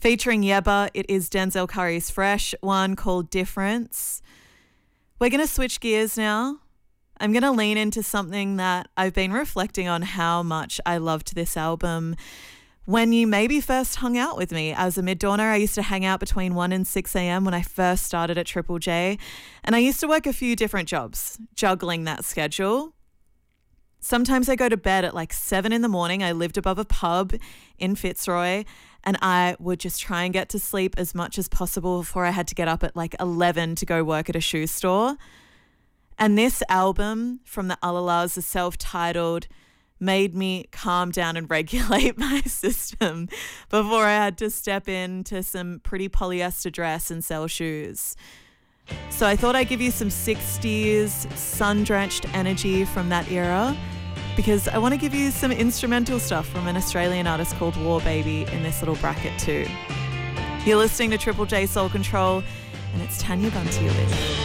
Featuring Yebba, it is Denzel Curry's fresh one called Difference. We're going to switch gears now. I'm going to lean into something that I've been reflecting on how much I loved this album. When you maybe first hung out with me as a mid-dawner, I used to hang out between 1 and 6 a.m. when I first started at Triple J. And I used to work a few different jobs, juggling that schedule. Sometimes I go to bed at like 7 in the morning. I lived above a pub in Fitzroy, and I would just try and get to sleep as much as possible before I had to get up at like 11 to go work at a shoe store. And this album from the Alalas, the self-titled, made me calm down and regulate my system before I had to step into some pretty polyester dress and sell shoes. So I thought I'd give you some 60s sun-drenched energy from that era, because I want to give you some instrumental stuff from an Australian artist called War Baby in this little bracket too. You're listening to Triple J Soul Control, and it's Tanya Bunty with